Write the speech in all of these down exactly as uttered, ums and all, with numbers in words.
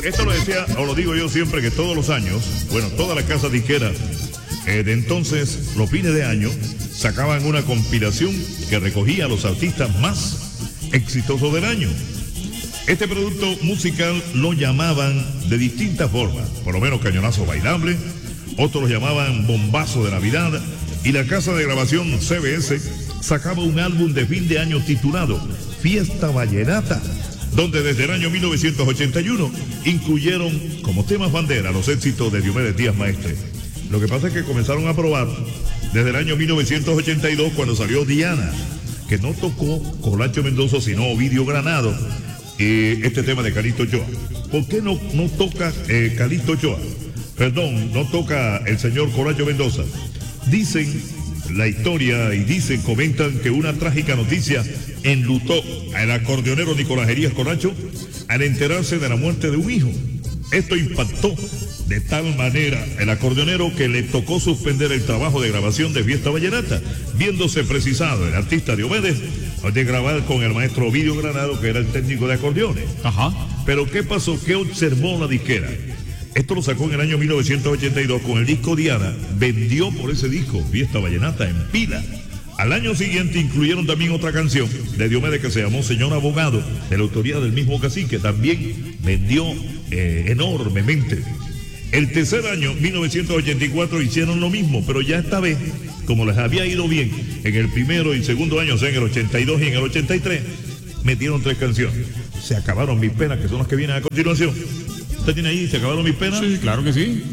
esto lo decía, o lo digo yo siempre, que todos los años, bueno, todas las casas disqueras eh, de entonces, los fines de año, sacaban una compilación que recogía a los artistas más exitosos del año. Este producto musical lo llamaban de distintas formas, por lo menos cañonazo bailable, otros lo llamaban bombazo de Navidad, y la casa de grabación C B S sacaba un álbum de fin de año titulado Fiesta Vallenata, donde desde el año mil novecientos ochenta y uno incluyeron como temas bandera los éxitos de Diomedes Díaz Maestre. Lo que pasa es que comenzaron a probar desde el año mil novecientos ochenta y dos, cuando salió Diana, que no tocó Colacho Mendoza, sino Ovidio Granado, eh, este tema de Calixto Ochoa. ¿Por qué no, no toca eh, Calixto Ochoa? Perdón, no toca el señor Colacho Mendoza. Dicen la historia y dicen, comentan que una trágica noticia enlutó al acordeonero Nicolás Herías Colacho al enterarse de la muerte de un hijo. Esto impactó de tal manera el acordeonero que le tocó suspender el trabajo de grabación de Fiesta Vallenata, viéndose precisado el artista Diomedes de grabar con el maestro Ovidio Granado, que era el técnico de acordeones. Ajá. Pero ¿qué pasó? ¿Qué observó la disquera? Esto lo sacó en el año mil novecientos ochenta y dos con el disco Diana. Vendió por ese disco Fiesta Vallenata en pila. Al año siguiente incluyeron también otra canción de Diomedes que se llamó Señor Abogado, de la autoría del mismo cacique. También vendió eh, enormemente. El tercer año, mil novecientos ochenta y cuatro, hicieron lo mismo, pero ya esta vez, como les había ido bien en el primero y segundo año, o sea, en el ochenta y dos y en el ochenta y tres, metieron tres canciones. Se acabaron mis penas, que son las que vienen a continuación. ¿Usted tiene ahí, se acabaron mis penas? Sí, claro que sí.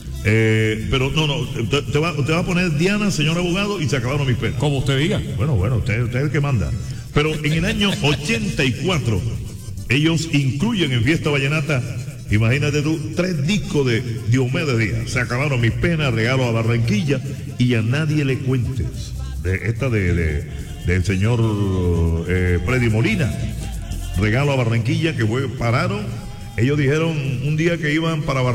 Eh, pero no, no, te, te, va, te va a poner Diana, Señor Abogado, y se acabaron mis penas. Como usted diga. Bueno, bueno, usted, usted es el que manda. Pero en el año ochenta y cuatro, ellos incluyen en Fiesta Vallenata, imagínate tú, tres discos de Diomedes Díaz. Se acabaron mis penas, Regalo a Barranquilla y A Nadie Le Cuentes. De, esta de, de, del señor eh, Freddy Molina. Regalo a Barranquilla, que fue, pararon. Ellos dijeron un día que iban para Barranquilla.